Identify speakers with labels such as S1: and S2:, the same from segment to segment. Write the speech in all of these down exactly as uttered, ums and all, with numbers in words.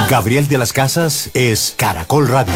S1: Gabriel de las Casas es Caracol Radio.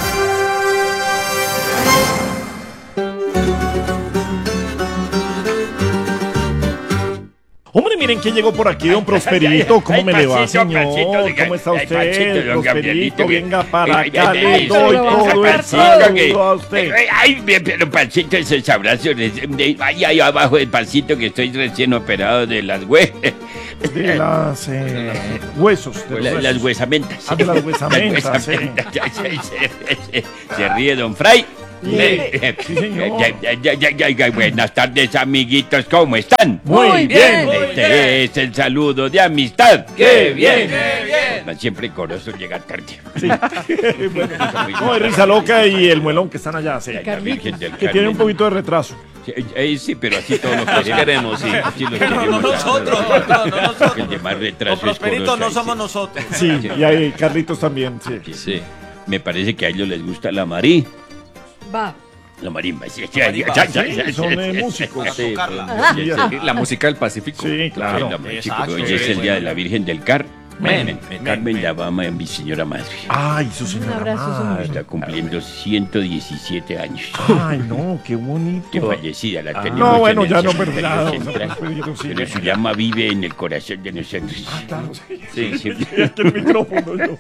S2: Hombre, miren quién llegó por aquí, don Prosperito. ¿Cómo me le va, señor? ¿Cómo está usted, Prosperito? Venga para acá, le doy todo el saludo a usted.
S3: Ay, pero Pancito, esos abrazos. Ay, ahí abajo del Pancito, que estoy recién operado de las huesos.
S2: De las eh, huesos. De
S3: La,
S2: los
S3: las
S2: huesos.
S3: huesamentas.
S2: Ah, de las huesamentas,
S3: Las
S2: sí.
S3: huesamentas. Se, se- se ríe don Fray.
S2: Sí,
S3: Eh,
S2: sí, señor.
S3: ya, ya, ya, ya, ya, ya, buenas tardes, amiguitos, ¿cómo están?
S2: Muy bien.
S3: Este es el saludo de amistad.
S2: ¡Qué bien!
S3: Siempre coroso llega tarde.
S2: Sí. Bueno, no, hay Risa Loca y el Muelón que están allá, sí.
S3: La Virgen del
S2: Que tiene un
S3: Carmen.
S2: poquito de retraso.
S3: Sí, eh, sí, pero así todos los queremos.
S4: queremos, sí.
S3: Así los
S5: Pero no
S3: queremos.
S5: nosotros, no, no nosotros.
S3: El de más
S5: Los
S3: retraso es
S5: Prosperitos
S3: Corozo,
S5: no
S3: ahí
S5: somos
S3: sí.
S5: nosotros.
S2: Sí, y hay Carlitos también, sí.
S4: Sí.
S3: Me parece que a ellos les gusta la marí.
S6: Va.
S3: La marimba, sí.
S5: marimba,
S3: Ya, ya, ya,
S2: Sí, son
S3: ya,
S2: eh,
S3: ya,
S2: músicos.
S4: Sí,
S5: Tocarla.
S2: Sí,
S4: sí, la música del Pacífico.
S2: Sí, claro.
S3: Bueno, chico,
S5: Exacto.
S3: hoy es el día de la Virgen del Car.
S4: Men,
S3: Men,
S5: men,
S3: Carmen
S5: men.
S3: la Bama, mi señora madre.
S2: Ay, su
S6: Un
S2: señora
S6: abrazo, su
S2: madre.
S3: Está cumpliendo ciento diecisiete años.
S2: Ay, no, qué bonito.
S3: Que fallecida la
S2: Ah,
S3: tenemos.
S2: no, bueno,
S3: en el
S2: ya no,
S3: cementerio
S2: pero ya, no,
S3: central.
S2: no, pero yo sí.
S3: Pero su llama vive en el corazón de nosotros.
S2: Claro, sí.
S3: Sí, sí.
S2: Y aquí el micrófono yo.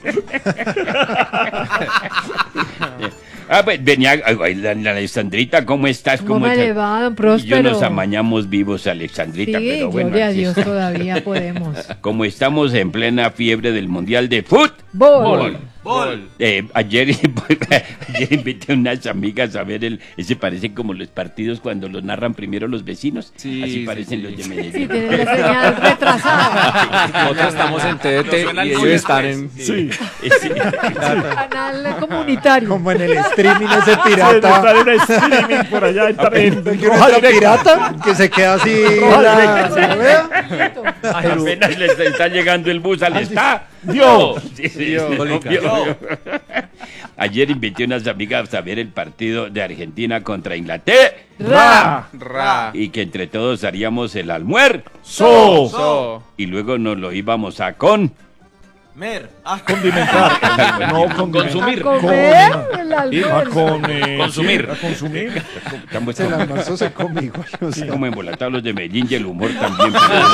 S3: Ah, pues venía, ay, la, la Alexandrita, ¿cómo estás?
S6: ¿Cómo me
S3: estás?
S6: le va, don
S3: Y yo
S6: Próspero?
S3: nos amañamos vivos, Alexandrita,
S6: Sí,
S3: pero bueno.
S6: gloria a
S3: así
S6: Dios,
S3: es.
S6: todavía podemos.
S3: Como estamos en plena fiebre del Mundial de Fútbol.
S6: Bol.
S5: Bol.
S3: Eh, ayer, ayer invité a unas amigas a ver el. Ese parece como los partidos cuando los narran primero los vecinos.
S4: Sí,
S3: Así
S4: sí,
S3: parecen
S4: sí.
S3: los de
S6: Sí,
S3: Medellín.
S6: tienen la señal retrasada.
S4: Nosotros estamos en T D T
S5: suena
S4: y
S5: el
S4: ellos
S5: lunes,
S4: están
S5: pues.
S4: en...
S2: Sí.
S3: Sí.
S6: Canal comunitario.
S7: Como en el streaming ese
S2: Sí,
S7: pirata.
S2: estar en streaming por allá en, en,
S7: ¿De
S2: en
S7: qué
S2: roja
S7: está
S2: directa.
S7: pirata? Que se queda así.
S2: Roja
S7: la-
S2: directa.
S7: ¿se vea?
S3: Apenas le está, está llegando el bus al está.
S2: Dios.
S3: Sí, sí,
S4: Dios.
S3: sí,
S4: Cólica.
S3: obvio. Ayer invité a unas amigas a ver el partido de Argentina contra Inglaterra.
S2: Ra.
S4: Ra.
S3: Y que entre todos haríamos el almuerzo.
S2: So.
S4: So.
S3: Y luego nos lo íbamos a con.
S5: Mer. Ah,
S2: Condimentar. No, con
S4: Consumir.
S6: A comer el
S2: A
S6: almuerzo.
S2: con, eh,
S4: Consumir.
S2: sí, a consumir.
S3: Estamos
S7: El almuerzo se come igual. o
S3: así
S7: sea.
S3: como embolatados los de Medellín y el humor también.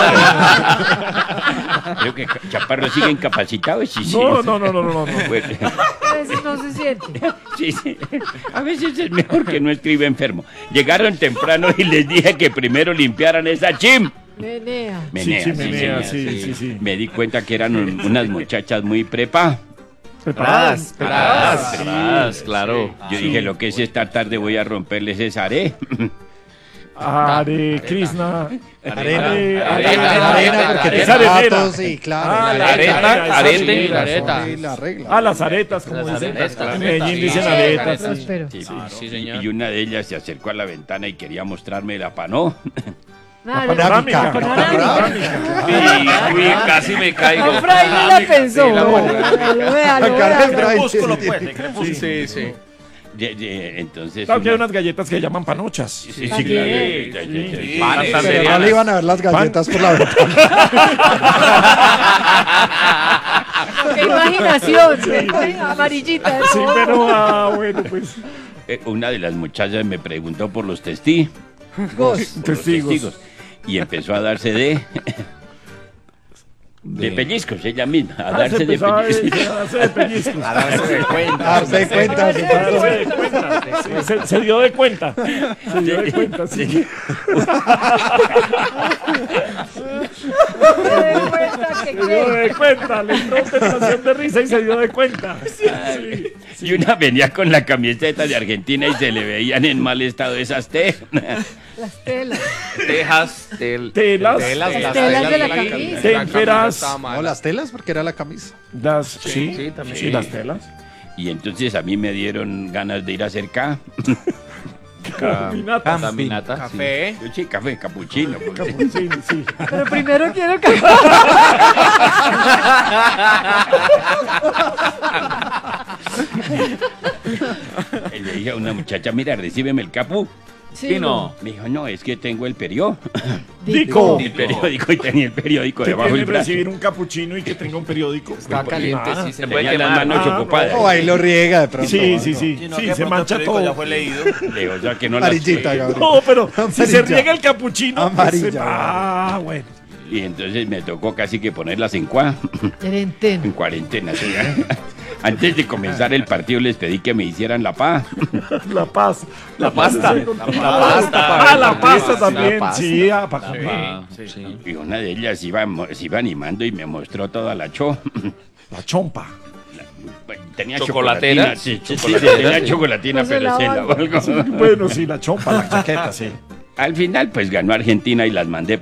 S3: Creo que Chaparro sigue incapacitado. Sí, sí.
S2: No, no, no, no, no, no.
S3: Bueno,
S6: A veces no se siente.
S3: sí, sí. A veces es mejor que no escriba enfermo. Llegaron temprano y les dije que primero limpiaran esa chim.
S6: Menea.
S3: Menea,
S2: Sí, sí, menea,
S3: señor,
S2: sí, sí, sí.
S3: Me di cuenta que eran un- unas muchachas muy prepa.
S2: Preparadas.
S4: Preparadas, preparadas, claro.
S3: Yo dije, lo que es esta tarde voy a romperles esa are.
S2: Hare Krishna.
S7: Arena.
S2: Hare-
S7: Arena, arena, porque
S2: Es
S7: tiene
S2: arenera.
S7: gatos y claro.
S2: Ah, la
S4: areta,
S2: areta, esa
S4: arete,
S2: sí,
S4: la areta.
S7: Sí, la regla.
S2: Ah, las aretas, como
S5: Las
S2: dicen.
S5: aretas,
S2: En Medellín
S5: sí.
S2: dicen
S6: Sí,
S2: aretas. sí.
S6: Próspero.
S3: Sí,
S4: Sí, señor.
S3: Y una de ellas se acercó a la ventana y quería mostrarme la panó.
S6: Nada,
S2: Panorámica.
S6: panorámica.
S4: Uy, uy, casi me caigo.
S6: Don Fray ni la pensó.
S4: Sí, la
S6: Véalo, véalo,
S7: La cara de
S6: véalo.
S7: Fray.
S5: crepúsculo, pues, de crepúsculo.
S4: Sí, sí.
S3: De- de- entonces.
S2: Claro que hay
S3: una-
S2: unas galletas que llaman panochas.
S3: Sí, sí,
S6: También.
S3: claro. Ya, ya, ya,
S5: Sí.
S3: ya.
S4: Panes,
S7: Pero no
S4: cereales.
S7: le iban a ver las galletas por la ventana.
S6: Qué imaginación. Amarillita.
S2: Sí, pero ah, bueno, pues.
S3: Eh, Una de las muchachas me preguntó por los testi-
S6: Gos.
S3: por los testigos y empezó a darse de de pellizcos ella misma, a
S2: Ah, se
S3: darse de
S2: empezó a
S3: pellizcos.
S2: a darse de pellizcos.
S4: A darse de cuenta.
S7: Darse cuenta. se
S2: A darse
S7: pasó.
S2: de cuenta. Sí, Se, se dio de cuenta. Se dio de cuenta, sí.
S6: Se dio cuenta que
S2: Se dio
S6: qué.
S2: de cuenta. Le entró tentación de risa y se dio de cuenta. Sí.
S3: Y una venía con la camiseta de Argentina y se le veían en mal estado esas telas.
S6: Las telas.
S4: Tejas, tel-
S2: Telas.
S4: telas,
S6: Las
S4: las
S6: telas de la
S4: la
S6: camisa.
S4: camisa
S2: Témperas.
S4: estaba mal.
S7: No, las telas porque era la camisa.
S2: Las, sí,
S4: sí, también.
S2: sí, las telas.
S3: Y entonces a mí me dieron ganas de ir a hacer ca.
S2: Caminata.
S4: Caminata. Café.
S3: Yo sí, café, capuchino. porque-
S2: Sí, sí.
S6: Pero primero quiero que.
S3: Y le dije a una muchacha, mira, recíbeme el capu.
S6: Sí,
S4: no.
S3: Me dijo, no, es que tengo el periódico.
S2: Dico.
S3: El periódico y tenía el periódico
S2: ¿Qué
S3: debajo
S2: tiene
S3: del brazo.
S2: recibir un capuchino y que tenga un periódico?
S4: Está caliente,
S2: Ah,
S4: sí se puede
S3: Tenía las
S4: quemar.
S3: manos
S2: Ah,
S3: ocupadas.
S7: O ahí lo riega de pronto.
S2: Sí,
S7: ¿no?
S2: sí, sí.
S5: Si no,
S2: Sí,
S5: que
S2: se
S5: pronto
S2: mancha
S5: el periódico
S2: todo.
S5: ya fue leído.
S3: Le digo, o sea, que no las...
S7: Amarillita, Gabriel.
S2: No, pero si se
S7: Amarilla.
S2: riega el capuchino, pues,
S7: Amarilla.
S2: se- ah, bueno.
S3: Y entonces me tocó casi que ponerlas en cua,
S6: Erenten.
S3: en cuarentena. ¿sí? Antes de comenzar el partido les pedí que me hicieran la paz.
S2: La paz.
S4: La pasta. La
S2: Ah, la pasta
S4: Sí,
S2: también.
S4: la pasta.
S2: Sí, ah, para comer.
S4: Ah, sí.
S3: Y una de ellas iba, mo- se iba animando y me mostró toda la cho.
S2: La chompa.
S3: Tenía
S4: ¿Chocolateras?
S3: chocolatina. Sí, sí, sí,
S4: Chocolateras,
S3: tenía
S4: sí.
S3: chocolatina,
S6: No se
S3: pero
S6: la
S3: se la
S6: valgo.
S3: valgo.
S2: Bueno, sí, la chompa, la chaqueta, sí.
S3: Al final, pues ganó Argentina y las mandé